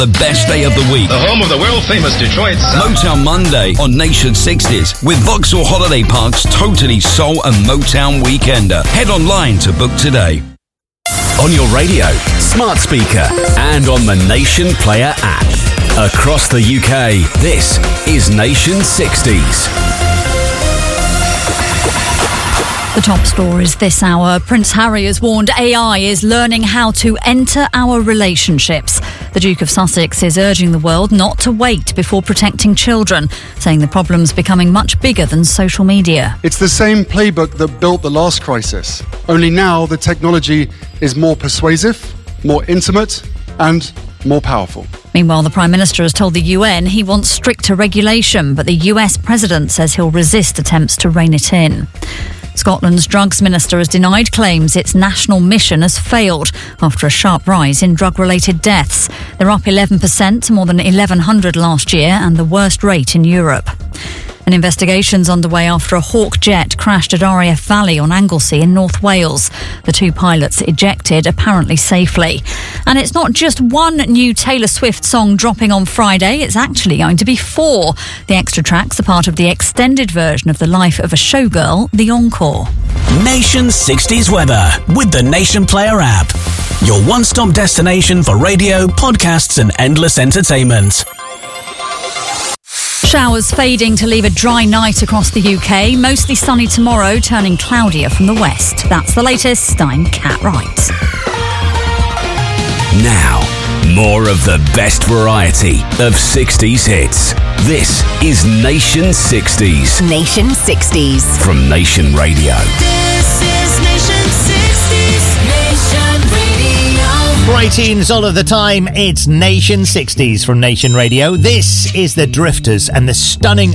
The best day of the week. The home of the world-famous Detroit sound. Motown Monday on Nation 60s with Vauxhall Holiday Park's Totally Soul and Motown Weekender. Head online to book today. On your radio, smart speaker, and on the Nation Player app. Across the UK, this is Nation 60s. The top stories this hour. Prince Harry has warned AI is learning how to enter our relationships. The Duke of Sussex is urging the world not to wait before protecting children, saying the problem's becoming much bigger than social media. It's the same playbook that built the last crisis. Only now the technology is more persuasive, more intimate, and more powerful. Meanwhile, the Prime Minister has told the UN he wants stricter regulation, but the US President says he'll resist attempts to rein it in. Scotland's Drugs Minister has denied claims its national mission has failed after a sharp rise in drug-related deaths. They're up 11% to more than 1,100 last year and the worst rate in Europe. An investigation's underway after a Hawk jet crashed at RAF Valley on Anglesey in North Wales. The two pilots ejected, apparently safely. And it's not just one new Taylor Swift song dropping on Friday, it's actually going to be 4. The extra tracks are part of the extended version of The Life of a Showgirl, The Encore. Nation 60s weather with the Nation Player app. Your one-stop destination for radio, podcasts and endless entertainment. Showers fading to leave a dry night across the UK. Mostly sunny tomorrow, turning cloudier from the west. That's the latest. I'm Kat Wright. Now, more of the best variety of 60s hits. This is Nation 60s. Nation 60s. From Nation Radio. This is Nation 60s. Nation Radio. Bright tunes all of the time. It's Nation 60s from Nation Radio. This is The Drifters and the stunning